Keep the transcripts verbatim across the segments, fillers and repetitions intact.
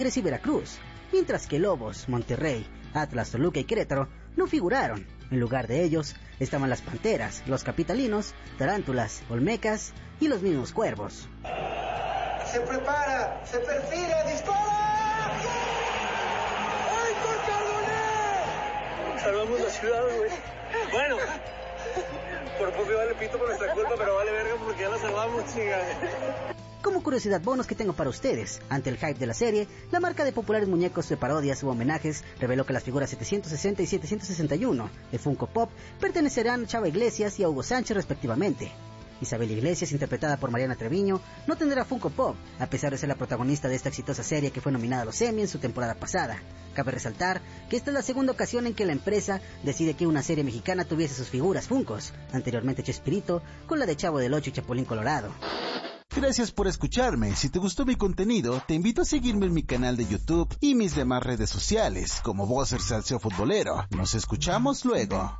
Tigres y Veracruz, mientras que Lobos, Monterrey, Atlas, Toluca y Querétaro no figuraron. En lugar de ellos estaban las Panteras, los Capitalinos, Tarántulas, Olmecas y los mismos Cuervos. Se prepara, se perfila, dispara. ¡Ay, por Carboné! Salvamos la ciudad, güey. Bueno, por poco vale pito por nuestra culpa, pero vale verga porque ya la salvamos, chinga. Como curiosidad bonus que tengo para ustedes, ante el hype de la serie, la marca de populares muñecos de parodias u homenajes reveló que las figuras setecientos sesenta y setecientos sesenta y uno de Funko Pop pertenecerán a Chava Iglesias y a Hugo Sánchez respectivamente. Isabel Iglesias, interpretada por Mariana Treviño, no tendrá Funko Pop, a pesar de ser la protagonista de esta exitosa serie que fue nominada a los Emmy en su temporada pasada. Cabe resaltar que esta es la segunda ocasión en que la empresa decide que una serie mexicana tuviese sus figuras Funkos, anteriormente Chespirito, con la de Chavo del Ocho y Chapulín Colorado. Gracias por escucharme. Si te gustó mi contenido, te invito a seguirme en mi canal de YouTube y mis demás redes sociales, como Bowser Salseo Futbolero. Nos escuchamos luego.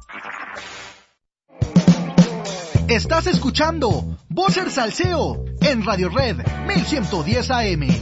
Estás escuchando Bowser Salseo en Radio Red mil ciento diez A M.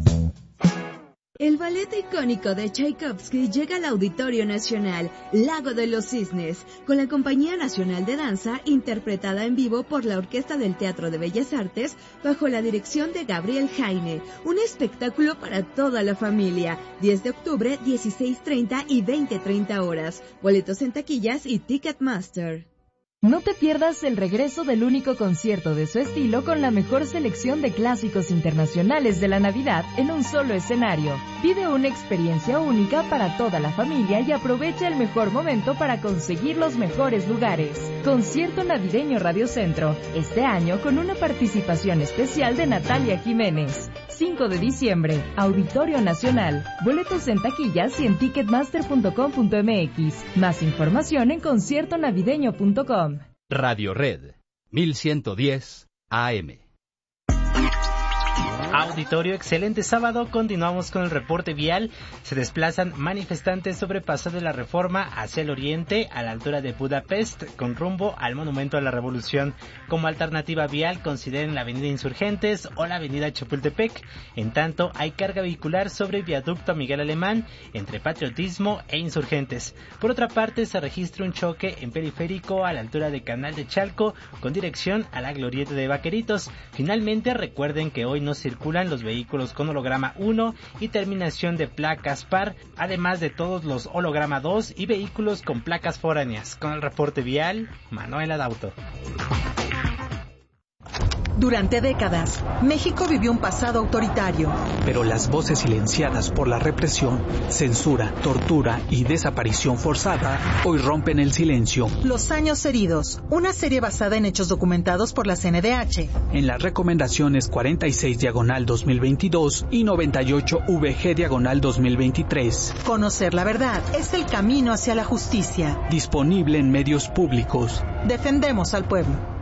El ballet icónico de Tchaikovsky llega al Auditorio Nacional Lago de los Cisnes, con la Compañía Nacional de Danza, interpretada en vivo por la Orquesta del Teatro de Bellas Artes, bajo la dirección de Gabriel Jaine. Un espectáculo para toda la familia. diez de octubre, dieciséis treinta y veinte treinta horas. Boletos en taquillas y Ticketmaster. No te pierdas el regreso del único concierto de su estilo con la mejor selección de clásicos internacionales de la Navidad en un solo escenario. Vive una experiencia única para toda la familia y aprovecha el mejor momento para conseguir los mejores lugares. Concierto Navideño Radio Centro, este año con una participación especial de Natalia Jiménez. cinco de diciembre, Auditorio Nacional. Boletos en taquillas y en ticketmaster punto com punto m x. Más información en concierto navideño punto com. Radio Red, mil ciento diez A M. Auditorio, excelente sábado. Continuamos con el reporte vial. Se desplazan manifestantes sobre Paso de la Reforma hacia el oriente, a la altura de Budapest, con rumbo al Monumento a la Revolución. Como alternativa vial, consideren la avenida Insurgentes o la avenida Chapultepec. En tanto, hay carga vehicular sobre el viaducto Miguel Alemán, entre Patriotismo e Insurgentes. Por otra parte, se registra un choque en Periférico a la altura de Canal de Chalco, con dirección a la Glorieta de Vaqueritos. Finalmente, recuerden que hoy no circulan los vehículos con holograma uno y terminación de placas par, además de todos los holograma dos y vehículos con placas foráneas. Con el reporte vial, Manuel Adauto. Durante décadas, México vivió un pasado autoritario. Pero las voces silenciadas por la represión, censura, tortura y desaparición forzada hoy rompen el silencio. Los años heridos, una serie basada en hechos documentados por la C N D H. En las recomendaciones cuarenta y seis diagonal dos mil veintidós y noventa y ocho V G diagonal dos mil veintitrés. Conocer la verdad es el camino hacia la justicia. Disponible en medios públicos. Defendemos al pueblo.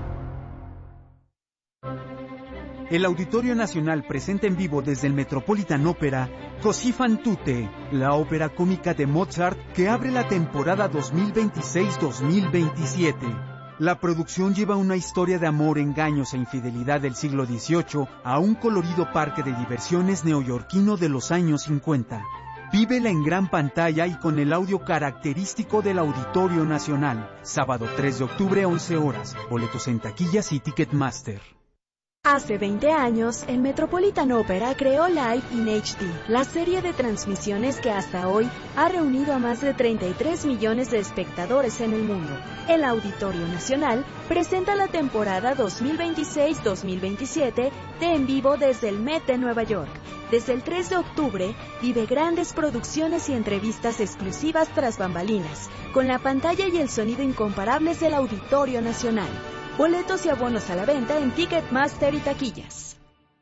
El Auditorio Nacional presenta en vivo desde el Metropolitan Opera Così fan tutte, la ópera cómica de Mozart que abre la temporada dos mil veintiséis dos mil veintisiete. La producción lleva una historia de amor, engaños e infidelidad del siglo dieciocho a un colorido parque de diversiones neoyorquino de los años cincuenta. Vívela en gran pantalla y con el audio característico del Auditorio Nacional. Sábado tres de octubre, once horas. Boletos en taquillas y Ticketmaster. Hace veinte años, el Metropolitan Opera creó Live in H D, la serie de transmisiones que hasta hoy ha reunido a más de treinta y tres millones de espectadores en el mundo. El Auditorio Nacional presenta la temporada dos mil veintiséis dos mil veintisiete de En Vivo desde el Met de Nueva York. Desde el tres de octubre, vive grandes producciones y entrevistas exclusivas tras bambalinas, con la pantalla y el sonido incomparables del Auditorio Nacional. Boletos y abonos a la venta en Ticketmaster y taquillas.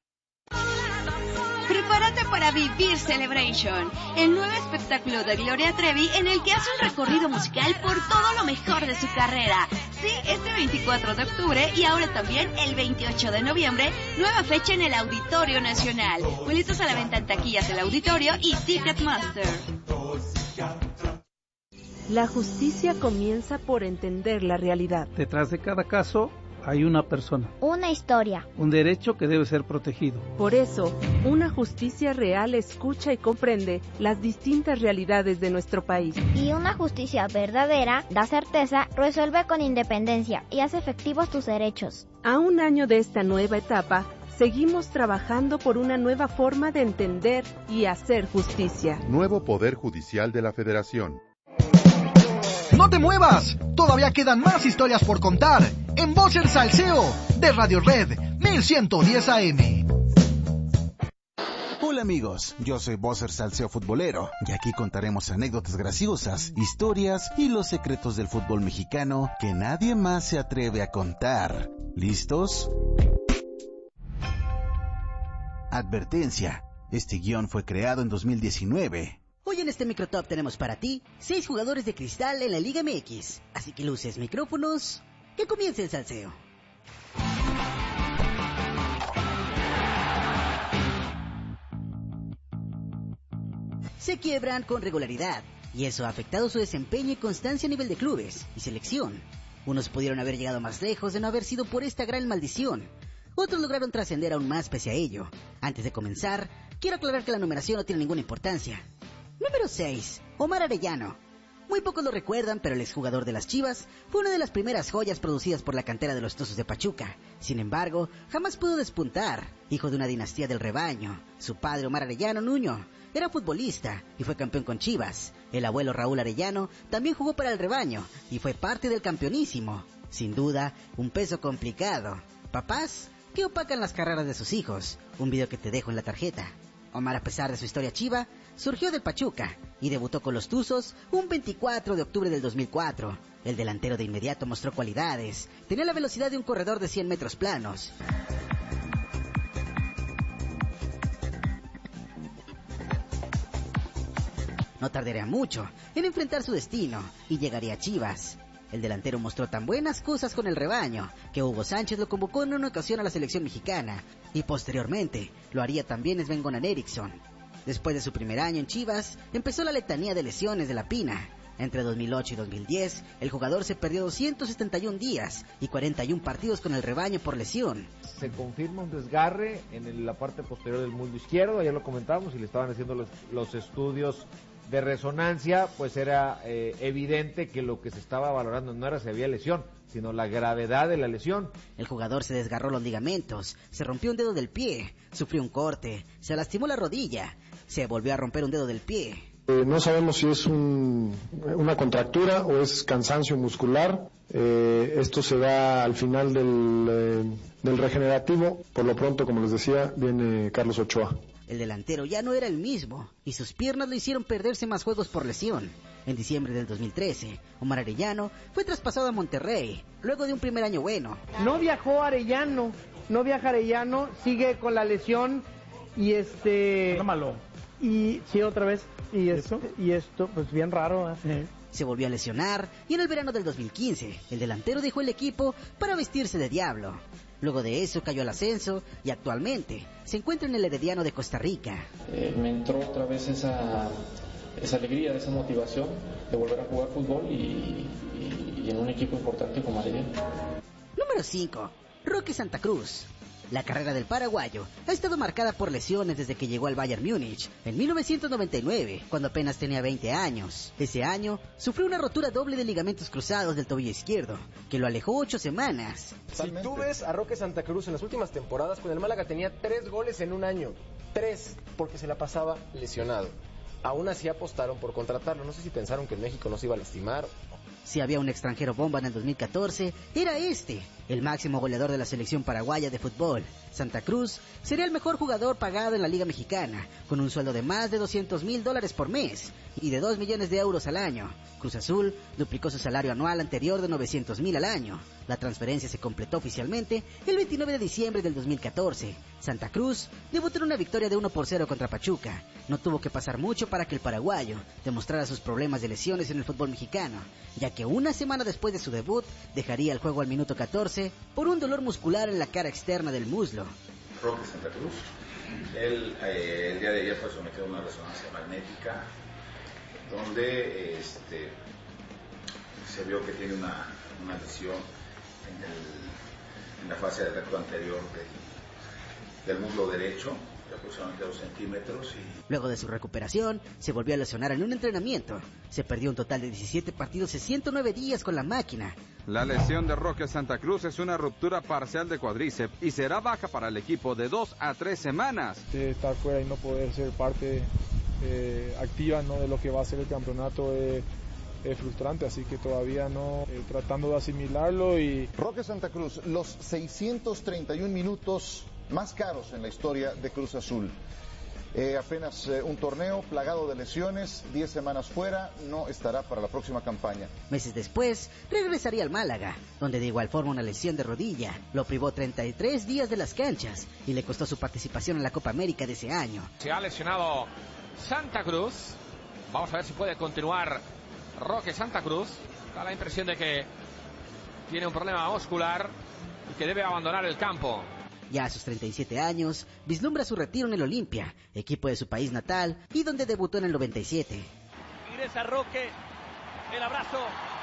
Prepárate para vivir Celebration, el nuevo espectáculo de Gloria Trevi en el que hace un recorrido musical por todo lo mejor de su carrera. Sí, este veinticuatro de octubre y ahora también el veintiocho de noviembre, nueva fecha en el Auditorio Nacional. Boletos a la venta en taquillas del Auditorio y Ticketmaster. La justicia comienza por entender la realidad. Detrás de cada caso hay una persona. Una historia. Un derecho que debe ser protegido. Por eso, una justicia real escucha y comprende las distintas realidades de nuestro país. Y una justicia verdadera da certeza, resuelve con independencia y hace efectivos tus derechos. A un año de esta nueva etapa, seguimos trabajando por una nueva forma de entender y hacer justicia. Nuevo Poder Judicial de la Federación. ¡No te muevas! Todavía quedan más historias por contar en Voz el Salseo de Radio Red mil ciento diez A M. Hola amigos, yo soy Bosser Salseo Futbolero y aquí contaremos anécdotas graciosas, historias y los secretos del fútbol mexicano que nadie más se atreve a contar. ¿Listos? Advertencia, este guión fue creado en dos mil diecinueve. Hoy en este Microtop tenemos para ti seis jugadores de cristal en la Liga M X. Así que luces, micrófonos, que comience el salseo. Se quiebran con regularidad, y eso ha afectado su desempeño y constancia a nivel de clubes y selección. Unos pudieron haber llegado más lejos de no haber sido por esta gran maldición. Otros lograron trascender aún más pese a ello. Antes de comenzar, quiero aclarar que la numeración no tiene ninguna importancia. Número seis. Omar Arellano. Muy pocos lo recuerdan, pero el exjugador de las Chivas fue una de las primeras joyas producidas por la cantera de los Tuzos de Pachuca. Sin embargo, jamás pudo despuntar. Hijo de una dinastía del rebaño, su padre Omar Arellano Nuño era futbolista y fue campeón con Chivas. El abuelo Raúl Arellano también jugó para el rebaño y fue parte del campeonísimo. Sin duda, un peso complicado. Papás que opacan las carreras de sus hijos. Un video que te dejo en la tarjeta. Omar, a pesar de su historia chiva, surgió del Pachuca y debutó con los Tuzos un veinticuatro de octubre del dos mil cuatro. El delantero de inmediato mostró cualidades. Tenía la velocidad de un corredor de cien metros planos. No tardaría mucho en enfrentar su destino y llegaría a Chivas. El delantero mostró tan buenas cosas con el rebaño que Hugo Sánchez lo convocó en una ocasión a la selección mexicana y posteriormente lo haría también Sven Goran Eriksson. Después de su primer año en Chivas, empezó la letanía de lesiones de la Pina. Entre dos mil ocho y dos mil diez, el jugador se perdió doscientos setenta y un días y cuarenta y un partidos con el rebaño por lesión. Se confirma un desgarre en la parte posterior del muslo izquierdo, ayer lo comentábamos y le estaban haciendo los, los estudios de resonancia, pues era eh, evidente que lo que se estaba valorando no era si había lesión, sino la gravedad de la lesión. El jugador se desgarró los ligamentos, se rompió un dedo del pie, sufrió un corte, se lastimó la rodilla, se volvió a romper un dedo del pie. Eh, no sabemos si es un, una contractura o es cansancio muscular. Eh, esto se da al final del, eh, del regenerativo. Por lo pronto, como les decía, viene Carlos Ochoa. El delantero ya no era el mismo y sus piernas lo hicieron perderse más juegos por lesión. En diciembre del dos mil trece, Omar Arellano fue traspasado a Monterrey, luego de un primer año bueno. No viajó Arellano, no viaja Arellano, sigue con la lesión y este... No malo. Y sí, otra vez, y esto, y esto pues bien raro. ¿eh? Se volvió a lesionar y en el verano del dos mil quince, el delantero dejó el equipo para vestirse de diablo. Luego de eso cayó al ascenso y actualmente se encuentra en el Herediano de Costa Rica. Eh, me entró otra vez esa, esa alegría, esa motivación de volver a jugar fútbol y, y, y en un equipo importante como Herediano. Número cinco. Roque Santa Cruz. La carrera del paraguayo ha estado marcada por lesiones desde que llegó al Bayern Múnich en mil novecientos noventa y nueve, cuando apenas tenía veinte años. Ese año sufrió una rotura doble de ligamentos cruzados del tobillo izquierdo, que lo alejó ocho semanas. Si tú ves a Roque Santa Cruz en las últimas temporadas, con el Málaga tenía tres goles en un año. Tres, porque se la pasaba lesionado. Aún así apostaron por contratarlo. No sé si pensaron que en México no se iba a lastimar. Si había un extranjero bomba en el dos mil catorce, era este, el máximo goleador de la selección paraguaya de fútbol. Santa Cruz sería el mejor jugador pagado en la Liga Mexicana, con un sueldo de más de doscientos mil dólares por mes y de dos millones de euros al año. Cruz Azul duplicó su salario anual anterior de novecientos mil al año. La transferencia se completó oficialmente el veintinueve de diciembre del dos mil catorce. Santa Cruz debutó en una victoria de uno por cero contra Pachuca. No tuvo que pasar mucho para que el paraguayo demostrara sus problemas de lesiones en el fútbol mexicano, ya que una semana después de su debut dejaría el juego al minuto catorce por un dolor muscular en la cara externa del muslo. Roque Santa Cruz, él eh, el día de ayer fue sometido a una resonancia magnética donde este, se vio que tiene una, una lesión en el, en la fase del recto anterior de, del muslo derecho, de aproximadamente dos centímetros. Y... Luego de su recuperación, se volvió a lesionar en un entrenamiento. Se perdió un total de diecisiete partidos en ciento nueve días con la máquina. La lesión de Roque Santa Cruz es una ruptura parcial de cuádriceps y será baja para el equipo de dos a tres semanas. De estar fuera y no poder ser parte eh, activa, ¿no?, de lo que va a ser el campeonato es eh, frustrante, así que todavía no, eh, tratando de asimilarlo. Y Roque Santa Cruz, los seiscientos treinta y un minutos más caros en la historia de Cruz Azul. Eh, apenas eh, un torneo plagado de lesiones, diez semanas fuera, no estará para la próxima campaña. Meses después, regresaría al Málaga, donde de igual forma una lesión de rodilla lo privó treinta y tres días de las canchas y le costó su participación en la Copa América de ese año. Se ha lesionado Santa Cruz. Vamos a ver si puede continuar Roque Santa Cruz. Da la impresión de que tiene un problema muscular y que debe abandonar el campo. Ya a sus treinta y siete años, vislumbra su retiro en el Olimpia, equipo de su país natal y donde debutó en el noventa y siete. Ingresa Roque, el abrazo.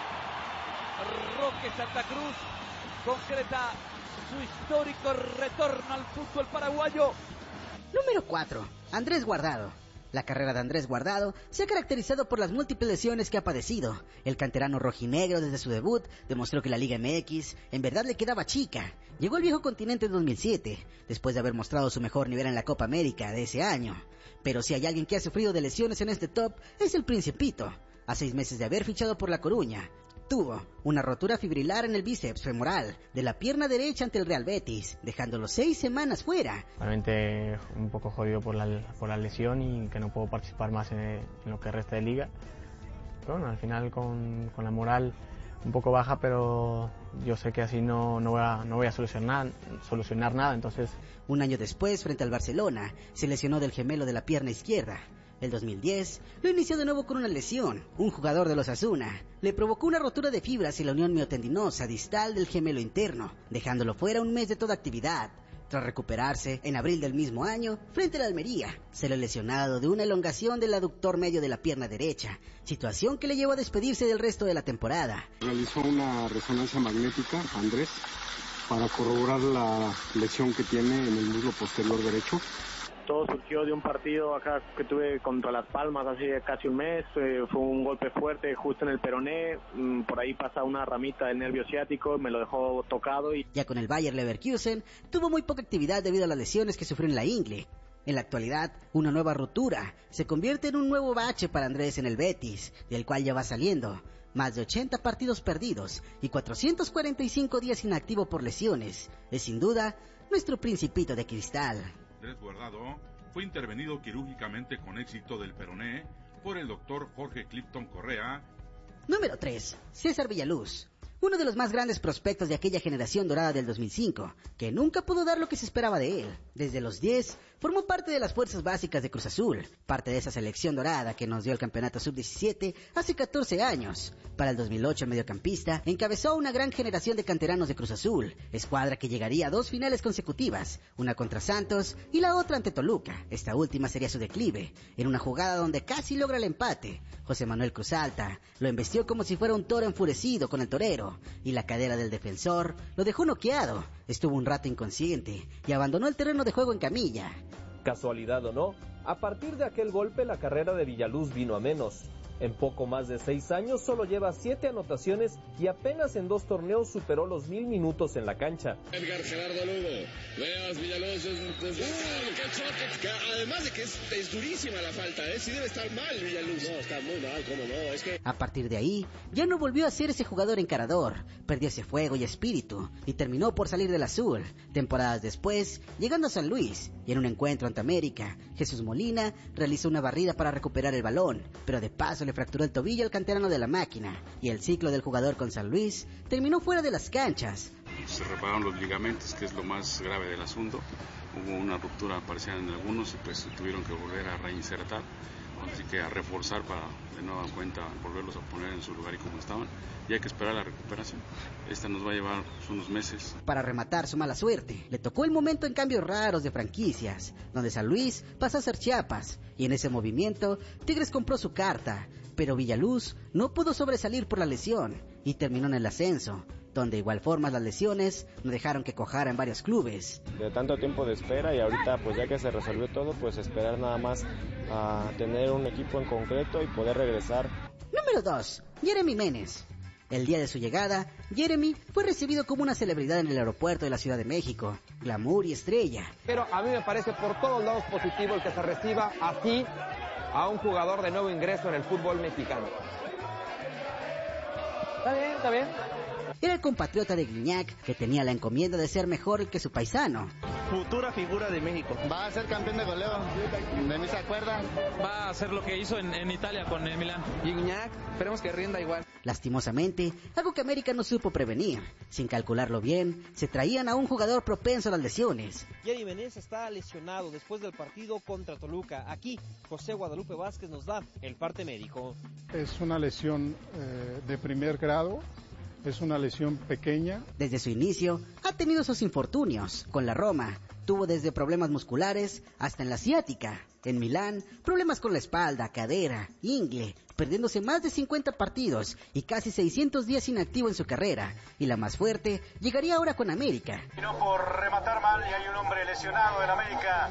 Roque Santa Cruz concreta su histórico retorno al fútbol paraguayo. Número cuatro. Andrés Guardado. La carrera de Andrés Guardado se ha caracterizado por las múltiples lesiones que ha padecido. El canterano rojinegro desde su debut demostró que la Liga M X en verdad le quedaba chica. Llegó al viejo continente en dos mil siete, después de haber mostrado su mejor nivel en la Copa América de ese año. Pero si hay alguien que ha sufrido de lesiones en este top, es el Principito. A seis meses de haber fichado por La Coruña, tuvo una rotura fibrilar en el bíceps femoral de la pierna derecha ante el Real Betis, dejándolo seis semanas fuera. Realmente un poco jodido por la, por la lesión y que no puedo participar más en, el, en lo que resta de liga. Pero bueno, al final con, con la moral un poco baja, pero yo sé que así no, no, voy, a, no voy a solucionar, solucionar nada, entonces... Un año después, frente al Barcelona, se lesionó del gemelo de la pierna izquierda. El dos mil diez lo inició de nuevo con una lesión. Un jugador de los Osasuna le provocó una rotura de fibras y la unión miotendinosa distal del gemelo interno, dejándolo fuera un mes de toda actividad. Tras recuperarse, en abril del mismo año, frente a la Almería, se le lesionado de una elongación del aductor medio de la pierna derecha, situación que le llevó a despedirse del resto de la temporada. Realizó una resonancia magnética, Andrés, para corroborar la lesión que tiene en el muslo posterior derecho. Todo surgió de un partido acá que tuve contra Las Palmas hace casi un mes. Eh, fue un golpe fuerte justo en el peroné. Mm, por ahí pasa una ramita del nervio ciático, me lo dejó tocado. Y... Ya con el Bayer Leverkusen, tuvo muy poca actividad debido a las lesiones que sufrió en la ingle. En la actualidad, una nueva ruptura se convierte en un nuevo bache para Andrés en el Betis, del cual ya va saliendo. Más de ochenta partidos perdidos y cuatrocientos cuarenta y cinco días inactivo por lesiones. Es sin duda nuestro Principito de cristal. Andrés Guardado fue intervenido quirúrgicamente con éxito del peroné por el doctor Jorge Clifton Correa. Número tres. César Villaluz. Uno de los más grandes prospectos de aquella generación dorada del dos mil cinco, que nunca pudo dar lo que se esperaba de él. Desde los diez, formó parte de las fuerzas básicas de Cruz Azul, parte de esa selección dorada que nos dio el campeonato sub diecisiete hace catorce años. Para el dos mil ocho, el mediocampista encabezó una gran generación de canteranos de Cruz Azul, escuadra que llegaría a dos finales consecutivas, una contra Santos y la otra ante Toluca. Esta última sería su declive, en una jugada donde casi logra el empate. José Manuel Cruzalta lo embestió como si fuera un toro enfurecido con el torero, y la cadera del defensor lo dejó noqueado. Estuvo un rato inconsciente y abandonó el terreno de juego en camilla. Casualidad o no, a partir de aquel golpe la carrera de Villaluz vino a menos. En poco más de seis años solo lleva siete anotaciones y apenas en dos torneos superó los mil minutos en la cancha. Edgar Gerardo Lugo, veas Villaluz, es, es, es, ¡uh, qué choque! Además de que es, es durísima la falta, ¿eh? Sí debe estar mal Villaluz. No, está muy mal, cómo no, es que... A partir de ahí, ya no volvió a ser ese jugador encarador, perdió ese fuego y espíritu, y terminó por salir del azul. Temporadas después, llegando a San Luis, y en un encuentro ante América, Jesús Molina realizó una barrida para recuperar el balón, pero de paso le fracturó el tobillo al canterano de la máquina, y el ciclo del jugador con San Luis terminó fuera de las canchas. Se repararon los ligamentos, que es lo más grave del asunto. Hubo una ruptura parcial en algunos y pues tuvieron que volver a reinsertar, así que a reforzar para de nueva cuenta volverlos a poner en su lugar y como estaban, y hay que esperar la recuperación. Esta nos va a llevar unos meses. Para rematar su mala suerte, le tocó el momento en cambios raros de franquicias, donde San Luis pasó a ser Chiapas, y en ese movimiento Tigres compró su carta, pero Villaluz no pudo sobresalir por la lesión y terminó en el ascenso. donde de igual forma las lesiones no dejaron que cojara en varios clubes. De tanto tiempo de espera y ahorita pues ya que se resolvió todo, pues esperar nada más a tener un equipo en concreto y poder regresar. Número dos. Jeremy Menez. El día de su llegada, Jeremy fue recibido como una celebridad en el aeropuerto de la Ciudad de México, glamour y estrella. Pero a mí me parece por todos lados positivo el que se reciba así a un jugador de nuevo ingreso en el fútbol mexicano. Está bien, está bien. Era el compatriota de Guiñac, que tenía la encomienda de ser mejor que su paisano. Futura figura de México. Va a ser campeón de goleo. ¿De mí se acuerdan? Va a hacer lo que hizo en, en Italia con el Milán. Guiñac, esperemos que rinda igual. Lastimosamente, algo que América no supo prevenir. Sin calcularlo bien, se traían a un jugador propenso a las lesiones. Jeremy Menez está lesionado después del partido contra Toluca. Aquí, José Guadalupe Vázquez nos da el parte médico. Es una lesión eh, de primer grado. Es una lesión pequeña. Desde su inicio, ha tenido sus infortunios. Con la Roma, tuvo desde problemas musculares hasta en la ciática. En Milán, problemas con la espalda, cadera, ingle, perdiéndose más de cincuenta partidos y casi seiscientos días inactivo en su carrera. Y la más fuerte, llegaría ahora con América. Y no por rematar mal, y hay un hombre lesionado en América.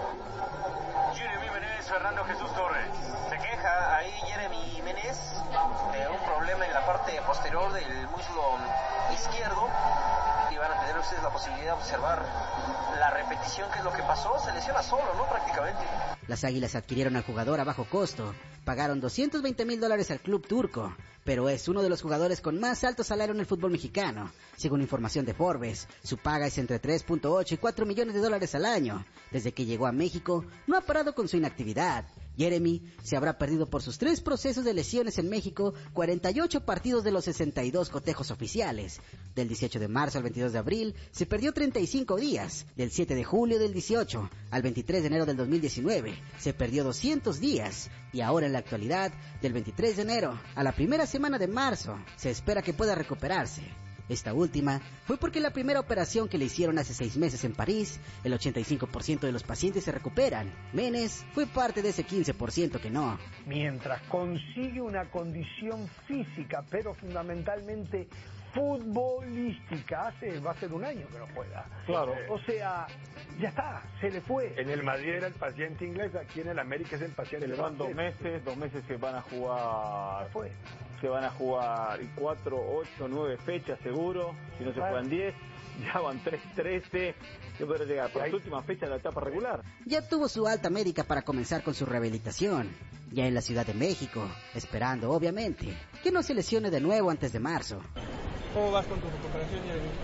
Jeremy Menez, Fernando Jesús Torres. Se queja ahí Jeremy Menez de un problema en la parte posterior del muslo izquierdo y van a tener ustedes la posibilidad de observar la repetición, que es lo que pasó. Se lesiona solo, ¿no? Prácticamente. Las Águilas adquirieron al jugador a bajo costo, pagaron doscientos veinte mil dólares al club turco, pero es uno de los jugadores con más alto salario en el fútbol mexicano. Según información de Forbes, su paga es entre tres punto ocho y cuatro millones de dólares al año. Desde que llegó a México, no ha parado con su inactividad. Jeremy se habrá perdido por sus tres procesos de lesiones en México cuarenta y ocho partidos de los sesenta y dos cotejos oficiales. Del dieciocho de marzo al veintidós de abril se perdió treinta y cinco días. Del siete de julio del dieciocho al veintitrés de enero del dos mil diecinueve se perdió doscientos días. Y ahora en la actualidad, del veintitrés de enero a la primera semana de marzo, se espera que pueda recuperarse. Esta última fue porque la primera operación que le hicieron hace seis meses en París, el ochenta y cinco por ciento de los pacientes se recuperan. Menez fue parte de ese quince por ciento que no. Mientras consigue una condición física, pero fundamentalmente futbolística, hace, va a ser un año que no juega. Claro. O sea, ya está, se le fue. En el Madrid era el paciente inglés, aquí en el América es el paciente. Le van dos meses, dos meses que van a jugar. Se fue. Se van a jugar cuatro, ocho, nueve fechas seguro. Si no se juegan diez, ya van tres, trece. Que podrá llegar por las últimas fechas de la etapa regular. Ya tuvo su alta médica para comenzar con su rehabilitación. Ya en la Ciudad de México, esperando, obviamente, que no se lesione de nuevo antes de marzo. ¿Cómo vas con tu recuperación?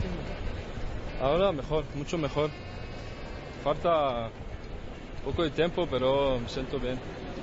Ahora mejor, mucho mejor. Falta poco de tiempo, pero me siento bien.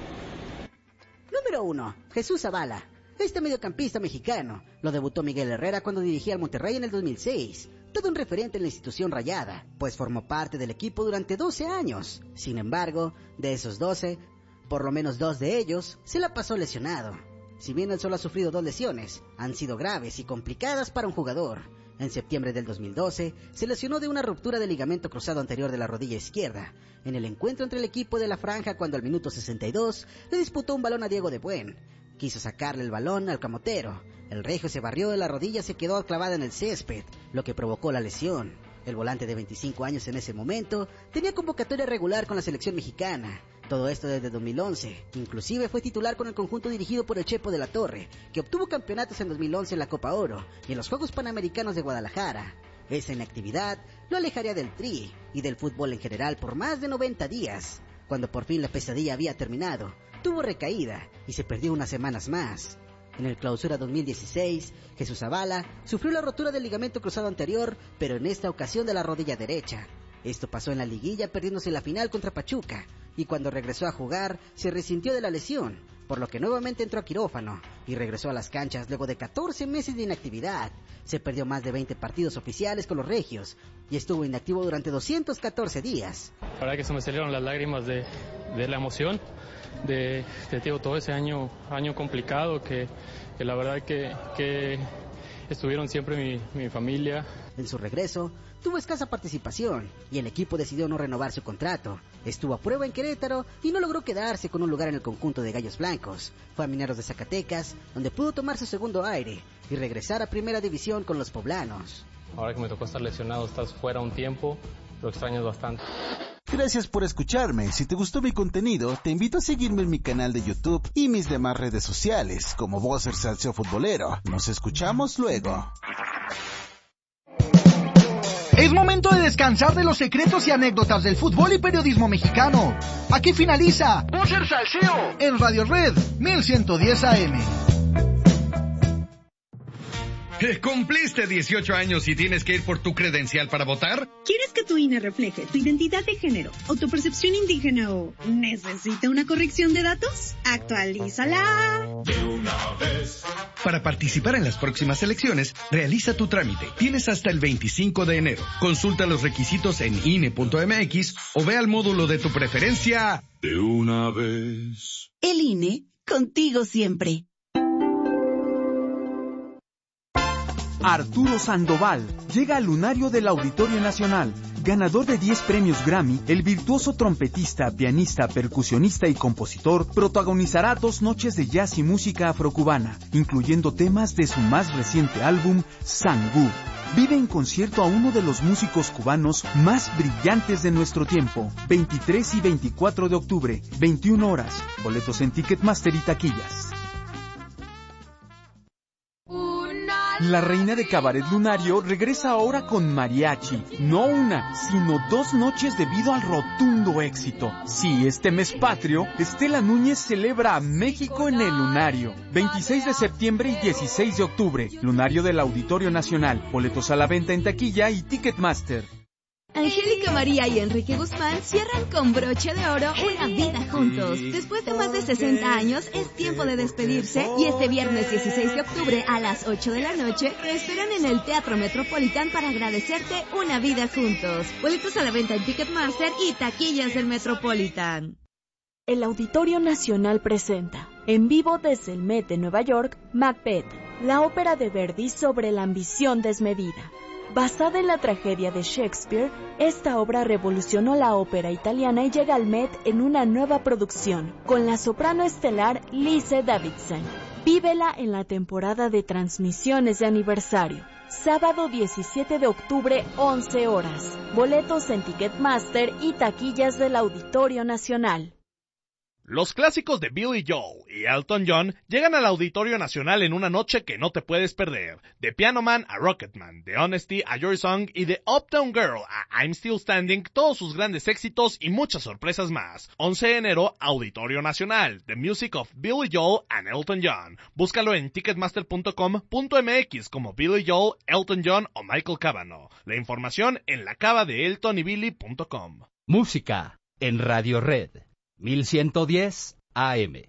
Número uno. Jesús Zavala. Este mediocampista mexicano lo debutó Miguel Herrera cuando dirigía al Monterrey en el dos mil seis. Todo un referente en la institución rayada, pues formó parte del equipo durante doce años. Sin embargo, de esos doce, por lo menos dos de ellos se la pasó lesionado. Si bien él solo ha sufrido dos lesiones, han sido graves y complicadas para un jugador. En septiembre del dos mil doce, se lesionó de una ruptura del ligamento cruzado anterior de la rodilla izquierda, en el encuentro entre el equipo de la Franja cuando al minuto sesenta y dos le disputó un balón a Diego de Buen. Quiso sacarle el balón al camotero. El regio se barrió y la rodilla se quedó clavada en el césped, lo que provocó la lesión. El volante de veinticinco años en ese momento tenía convocatoria regular con la selección mexicana. Todo esto desde dos mil once. Inclusive fue titular con el conjunto dirigido por el Chepo de la Torre, que obtuvo campeonatos en dos mil once en la Copa Oro y en los Juegos Panamericanos de Guadalajara. Esa inactividad lo alejaría del Tri y del fútbol en general por más de noventa días. Cuando por fin la pesadilla había terminado, tuvo recaída y se perdió unas semanas más. En el Clausura dos mil dieciséis, Jesús Zavala sufrió la rotura del ligamento cruzado anterior, pero en esta ocasión de la rodilla derecha. Esto pasó en la liguilla perdiéndose la final contra Pachuca, y cuando regresó a jugar se resintió de la lesión, por lo que nuevamente entró a quirófano y regresó a las canchas luego de catorce meses de inactividad. Se perdió más de veinte partidos oficiales con los regios y estuvo inactivo durante doscientos catorce días. La verdad que se me salieron las lágrimas de, de la emoción, de, de digo, todo ese año, año complicado que, que la verdad que, que estuvieron siempre mi, mi familia. En su regreso, tuvo escasa participación y el equipo decidió no renovar su contrato. Estuvo a prueba en Querétaro y no logró quedarse con un lugar en el conjunto de Gallos Blancos. Fue a Mineros de Zacatecas, donde pudo tomar su segundo aire y regresar a Primera División con los poblanos. Ahora que me tocó estar lesionado, estás fuera un tiempo, lo extrañas bastante. Gracias por escucharme. Si te gustó mi contenido, te invito a seguirme en mi canal de YouTube y mis demás redes sociales, como Bowser Salseo Futbolero. Nos escuchamos luego. Es momento de descansar de los secretos y anécdotas del fútbol y periodismo mexicano. Aquí finaliza Bowser Salseo en Radio Red mil ciento diez A M. ¿Cumpliste dieciocho años y tienes que ir por tu credencial para votar? ¿Quieres que tu I N E refleje tu identidad de género o tu percepción indígena o necesita una corrección de datos? ¡Actualízala! De una vez. Para participar en las próximas elecciones, realiza tu trámite. Tienes hasta el veinticinco de enero. Consulta los requisitos en I N E punto M X o ve al módulo de tu preferencia. De una vez. El I N E, contigo siempre. Arturo Sandoval llega al lunario del Auditorio Nacional. Ganador de diez premios Grammy, el virtuoso trompetista, pianista, percusionista y compositor protagonizará dos noches de jazz y música afrocubana, incluyendo temas de su más reciente álbum, Sangú. Vive en concierto a uno de los músicos cubanos más brillantes de nuestro tiempo. veintitrés y veinticuatro de octubre, veintiuna horas. Boletos en Ticketmaster y taquillas. La reina de Cabaret Lunario regresa ahora con mariachi. No una, sino dos noches debido al rotundo éxito. Sí, este mes patrio, Estela Núñez celebra a México en el Lunario. veintiséis de septiembre y dieciséis de octubre. Lunario del Auditorio Nacional. Boletos a la venta en taquilla y Ticketmaster. Angélica María y Enrique Guzmán cierran con broche de oro una vida juntos. Después de más de sesenta años, es tiempo de despedirse y este viernes dieciséis de octubre a las ocho de la noche te esperan en el Teatro Metropolitan para agradecerte una vida juntos. Boletos a la venta en Ticketmaster y taquillas del Metropolitan. El Auditorio Nacional presenta, en vivo desde el Met de Nueva York, Macbeth, la ópera de Verdi sobre la ambición desmedida. Basada en la tragedia de Shakespeare, esta obra revolucionó la ópera italiana y llega al Met en una nueva producción, con la soprano estelar Lise Davidson. Vívela en la temporada de transmisiones de aniversario. Sábado diecisiete de octubre, once horas. Boletos en Ticketmaster y taquillas del Auditorio Nacional. Los clásicos de Billy Joel y Elton John llegan al Auditorio Nacional en una noche que no te puedes perder. De Piano Man a Rocketman, de Honesty a Your Song y de Uptown Girl a I'm Still Standing, todos sus grandes éxitos y muchas sorpresas más. once de enero, Auditorio Nacional, The Music of Billy Joel and Elton John. Búscalo en ticketmaster punto com punto m x como Billy Joel, Elton John o Michael Cavanaugh. La información en la cava de elton y billy punto com. Música en Radio Red mil ciento diez A M.